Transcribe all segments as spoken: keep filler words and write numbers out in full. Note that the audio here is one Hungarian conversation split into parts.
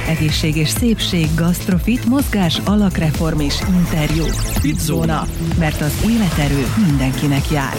Egészség és szépség, gasztrofit, mozgás, alakreform és interjú. Fitzóna, mert az életerő mindenkinek jár.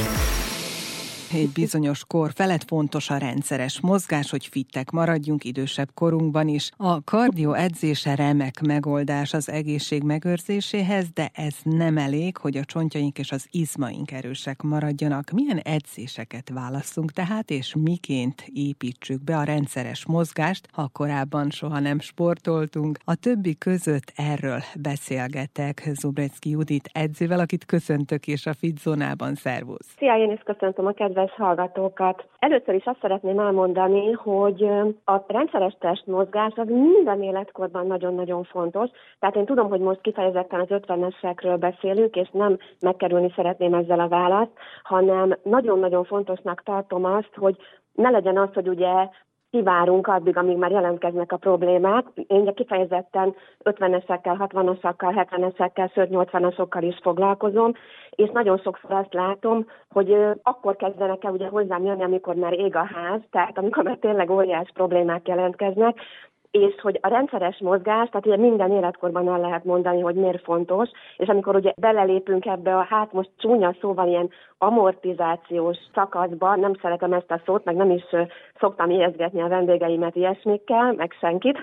Egy bizonyos kor felett fontos a rendszeres mozgás, hogy fittek maradjunk idősebb korunkban is. A kardió edzése remek megoldás az egészség megőrzéséhez, de ez nem elég, hogy a csontjaink és az izmaink erősek maradjanak. Milyen edzéseket válasszunk tehát, és miként építsük be a rendszeres mozgást, ha korábban soha nem sportoltunk? A többi között erről beszélgetek Zubrecki Judit edzővel, akit köszöntök, és a Fitzónában. Szervusz! Szia, én is köszöntöm a kedves hallgatókat. Először is azt szeretném elmondani, hogy a rendszeres testmozgás az minden életkorban nagyon-nagyon fontos. Tehát én tudom, hogy most kifejezetten az ötvenesekről beszélünk, és nem megkerülni szeretném ezzel a választ, hanem nagyon-nagyon fontosnak tartom azt, hogy ne legyen az, hogy ugye kivárunk addig, amíg már jelentkeznek a problémák. Én ugye kifejezetten ötvenesekkel, hatvanasokkal, hetvenesekkel, sőt nyolcvanasokkal is foglalkozom, és nagyon sokszor azt látom, hogy akkor kezdenek el ugye hozzám jönni, amikor már ég a ház, tehát amikor már tényleg óriás problémák jelentkeznek, és hogy a rendszeres mozgás, tehát ugye minden életkorban el lehet mondani, hogy miért fontos, és amikor ugye belelépünk ebbe a, hát most csúnya szóval ilyen amortizációs szakaszba, nem szeretem ezt a szót, meg nem is szoktam ijesztgetni a vendégeimet ilyesmikkel, meg senkit,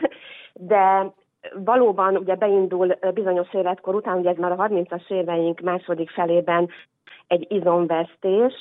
de valóban ugye beindul bizonyos életkor után, ugye ez már a harmincas éveink második felében egy izomvesztés,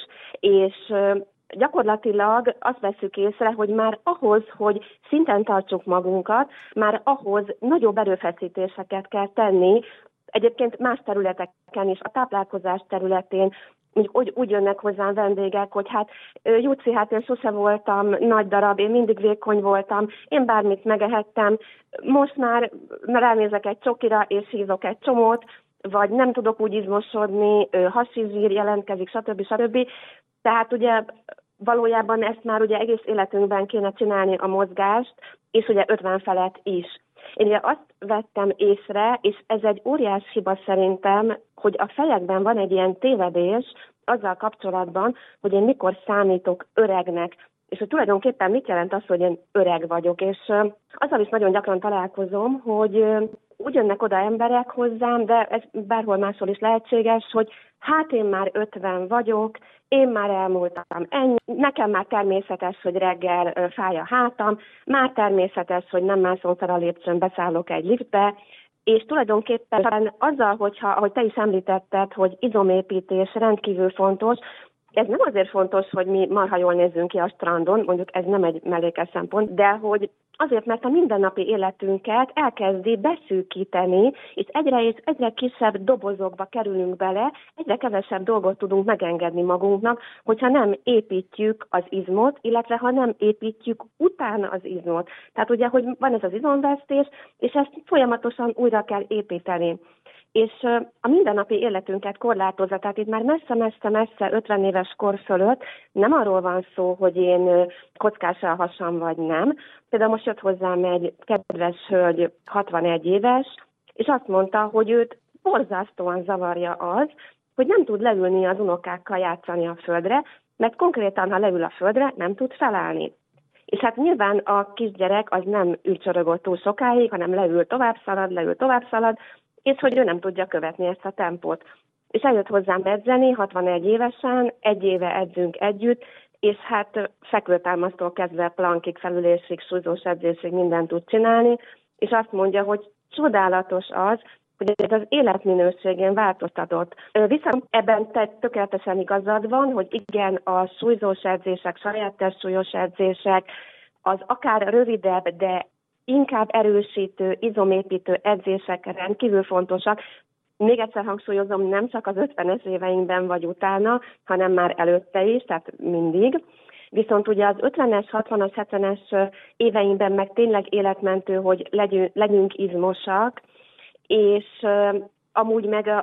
és gyakorlatilag azt veszük észre, hogy már ahhoz, hogy szinten tartsuk magunkat, már ahhoz nagyobb erőfeszítéseket kell tenni, egyébként más területeken is, a táplálkozás területén, úgy, úgy jönnek hozzám vendégek, hogy hát Júci, hát én sose voltam nagy darab, én mindig vékony voltam, én bármit megehettem, most már ránézek egy csokira és hízok egy csomót, vagy nem tudok úgy izmosodni, hasi zsír jelentkezik, stb. stb. Tehát ugye valójában ezt már ugye egész életünkben kéne csinálni a mozgást, és ugye ötven felett is. Én ugye azt vettem észre, és ez egy óriás hiba szerintem, hogy a fejekben van egy ilyen tévedés azzal kapcsolatban, hogy én mikor számítok öregnek, és hogy tulajdonképpen mit jelent az, hogy én öreg vagyok. És azzal is nagyon gyakran találkozom, hogy úgy jönnek oda emberek hozzám, de ez bárhol máshol is lehetséges, hogy hát én már ötven vagyok, én már elmúltam ennyi, nekem már természetes, hogy reggel fáj a hátam, már természetes, hogy nem mászom fel a lépcsőn, beszállok egy liftbe, és tulajdonképpen azzal, hogyha, ahogy te is említetted, hogy izomépítés rendkívül fontos, ez nem azért fontos, hogy mi marha jól nézzünk ki a strandon, mondjuk ez nem egy mellékes szempont, de hogy azért, mert a mindennapi életünket elkezdi beszűkíteni, és egyre és egyre kisebb dobozokba kerülünk bele, egyre kevesebb dolgot tudunk megengedni magunknak, hogyha nem építjük az izmot, illetve ha nem építjük utána az izmot. Tehát ugye, hogy van ez az izomvesztés, és ezt folyamatosan újra kell építeni. És a mindennapi életünket korlátozza, tehát itt már messze-messze-messze ötven éves kor fölött nem arról van szó, hogy én kockás a hasam vagy nem. Például most jött hozzám egy kedves hölgy, hatvanegy éves, és azt mondta, hogy őt borzasztóan zavarja az, hogy nem tud leülni az unokákkal játszani a földre, mert konkrétan, ha leül a földre, nem tud felállni. És hát nyilván a kisgyerek az nem ülcsörögött túl sokáig, hanem leül, tovább szalad, leül, tovább szalad, és hogy ő nem tudja követni ezt a tempót. És eljött hozzám edzeni, hatvanegy évesen, egy éve edzünk együtt, és hát fekvőtámasztól kezdve plankig, felülésig, súlyzós edzésig mindent tud csinálni, és azt mondja, hogy csodálatos az, hogy ez az életminőségén változtatott. Viszont ebben te tökéletesen igazad van, hogy igen, a súlyzós edzések, saját testsúlyos edzések, az akár rövidebb, de inkább erősítő, izomépítő edzések rendkívül fontosak. Még egyszer hangsúlyozom, nem csak az ötvenes éveinkben vagy utána, hanem már előtte is, tehát mindig. Viszont ugye az ötvenes, hatvanas, hetvenes éveinkben meg tényleg életmentő, hogy legyünk, legyünk izmosak, és amúgy meg